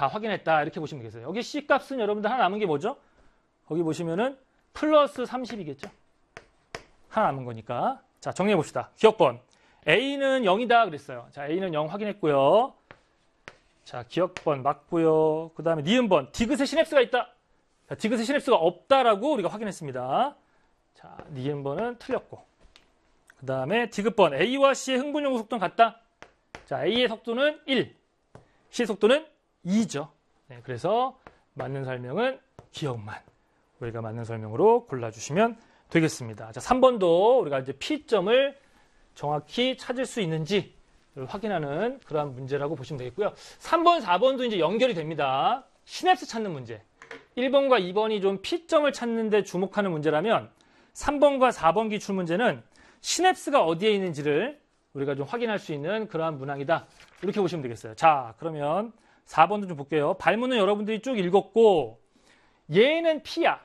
다 확인했다. 이렇게 보시면 되겠어요. 여기 C 값은 여러분들 하나 남은 게 뭐죠? 거기 보시면은 플러스 30이겠죠? 하나 남은 거니까. 자, 정리해 봅시다. 기억번. A는 0이다 그랬어요. 자, A는 0 확인했고요. 자, 기억번 맞고요. 그 다음에 니은번. 디귿에 시냅스가 있다. 자, 디귿에 시냅스가 없다라고 우리가 확인했습니다. 자, 니은번은 틀렸고. 그 다음에 디귿번. A와 C의 흥분요구 속도는 같다. 자, A의 속도는 1. C의 속도는 2죠. 네, 그래서 맞는 설명은 기억만. 우리가 맞는 설명으로 골라주시면 되겠습니다. 자, 3번도 우리가 이제 P점을 정확히 찾을 수 있는지 확인하는 그러한 문제라고 보시면 되겠고요. 3번, 4번도 이제 연결이 됩니다. 시냅스 찾는 문제. 1번과 2번이 좀 P점을 찾는 데 주목하는 문제라면 3번과 4번 기출 문제는 시냅스가 어디에 있는지를 우리가 좀 확인할 수 있는 그러한 문항이다. 이렇게 보시면 되겠어요. 자, 그러면 4번도 좀 볼게요. 발문은 여러분들이 쭉 읽었고 얘는 P야.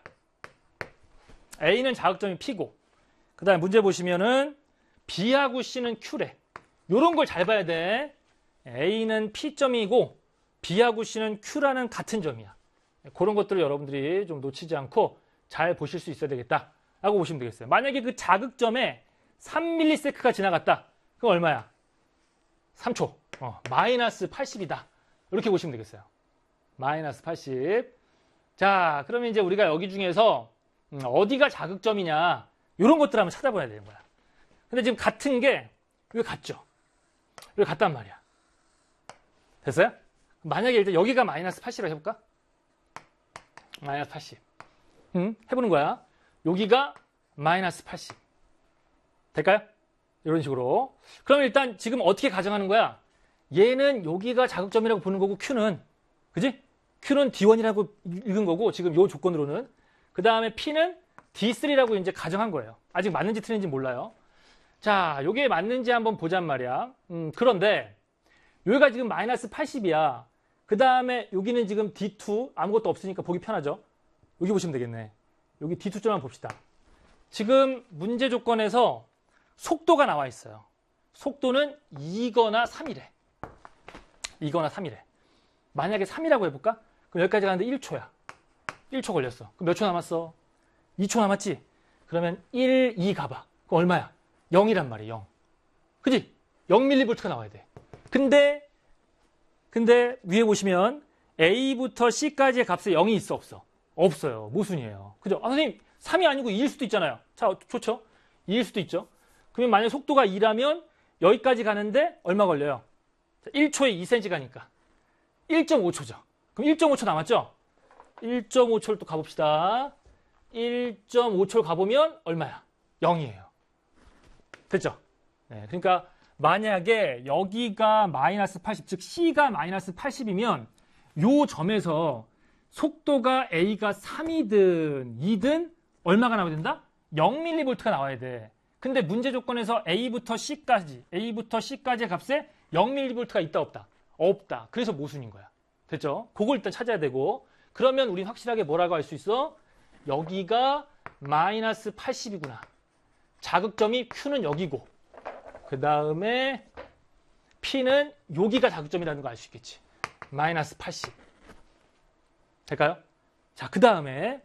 A는 자극점이 P고 그 다음에 문제 보시면은 B하고 C는 Q래. 이런 걸 잘 봐야 돼. A는 P점이고 B하고 C는 Q라는 같은 점이야. 그런 것들을 여러분들이 좀 놓치지 않고 잘 보실 수 있어야 되겠다라고 보시면 되겠어요. 만약에 그 자극점에 3ms가 지나갔다. 그럼 얼마야? 3초. 마이너스 80이다. 이렇게 보시면 되겠어요. 마이너스 80. 자, 그러면 이제 우리가 여기 중에서 어디가 자극점이냐 이런 것들 한번 찾아봐야 되는 거야. 근데 지금 같은 게 여기 같죠? 여기 같단 말이야. 됐어요? 만약에 일단 여기가 마이너스 80이라고 해볼까? 마이너스 80. 해보는 거야. 여기가 마이너스 80. 될까요? 이런 식으로. 그럼 일단 지금 어떻게 가정하는 거야? 얘는 여기가 자극점이라고 보는 거고 Q는 그지? Q는 D1이라고 읽은 거고 지금 요 조건으로는 그 다음에 P는 D3라고 이제 가정한 거예요. 아직 맞는지 틀린지 몰라요. 자, 요게 맞는지 한번 보잔 말이야. 그런데 여기가 지금 마이너스 80이야. 그 다음에 여기는 지금 D2 아무것도 없으니까 보기 편하죠. 여기 보시면 되겠네. 여기 D2점 한번 봅시다. 지금 문제 조건에서 속도가 나와 있어요. 속도는 2거나 3이래. 2거나 3이래. 만약에 3이라고 해볼까? 그럼 여기까지 가는데 1초야. 1초 걸렸어. 그럼 몇 초 남았어? 2초 남았지? 그러면 1, 2 가봐. 그럼 얼마야? 0이란 말이야, 0. 그지? 0mV가 나와야 돼. 근데 위에 보시면 A부터 C까지의 값에 0이 있어, 없어? 없어요. 모순이에요. 그죠? 아, 선생님, 3이 아니고 2일 수도 있잖아요. 자, 좋죠? 2일 수도 있죠? 그러면 만약 속도가 2라면 여기까지 가는데 얼마 걸려요? 1초에 2cm 가니까 1.5초죠. 그럼 1.5초 남았죠? 1.5초를 또 가봅시다. 1.5초를 가보면 얼마야? 0이에요. 됐죠? 네, 그러니까 만약에 여기가 마이너스 80, 즉 C가 마이너스 80이면 요 점에서 속도가 A가 3이든 2든 얼마가 나와야 된다? 0mV가 나와야 돼. 근데 문제 조건에서 A부터 C까지의 값에 0mV가 있다 없다? 없다. 그래서 모순인 거야. 됐죠? 그걸 일단 찾아야 되고 그러면 우린 확실하게 뭐라고 할 수 있어? 여기가 마이너스 80이구나. 자극점이 Q는 여기고 그 다음에 P는 여기가 자극점이라는 거 알 수 있겠지. 마이너스 80. 될까요? 자, 그 다음에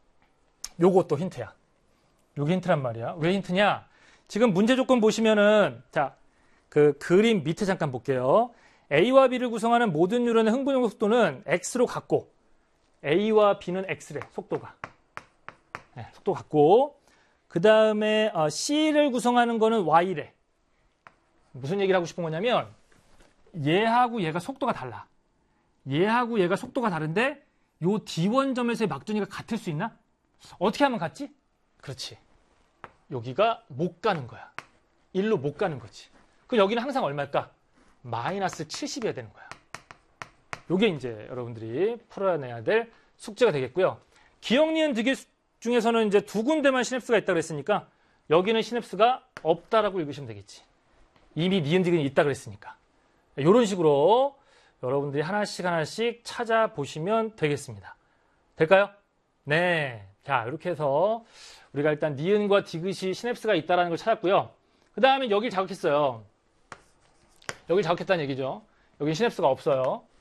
요것도 힌트야. 요게 힌트란 말이야. 왜 힌트냐? 지금 문제 조건 보시면은 자, 그 그림 밑에 잠깐 볼게요. A와 B를 구성하는 모든 뉴런의 흥분용 속도는 X로 같고 A와 B는 X래. 속도가. 네, 속도 같고 그 다음에 C를 구성하는 거는 Y래. 무슨 얘기를 하고 싶은 거냐면 얘하고 얘가 속도가 달라. 얘하고 얘가 속도가 다른데 요 D1점에서의 막둥이가 같을 수 있나? 어떻게 하면 같지? 그렇지. 여기가 못 가는 거야. 1로 못 가는 거지. 그럼 여기는 항상 얼마일까? 마이너스 70이어야 되는 거야. 요게 이제 여러분들이 풀어내야 될 숙제가 되겠고요. 기억, 니은, 득일 중에서는 이제 두 군데만 시냅스가 있다고 그랬으니까 여기는 시냅스가 없다라고 읽으시면 되겠지. 이미 니은, 득은 있다 그랬으니까. 이런 식으로 여러분들이 하나씩 찾아보시면 되겠습니다. 될까요? 네. 자, 이렇게 해서 우리가 일단 니은과 디귿이 시냅스가 있다는 걸 찾았고요. 그 다음에 여기를 자극했어요. 여기를 자극했다는 얘기죠. 여기 시냅스가 없어요.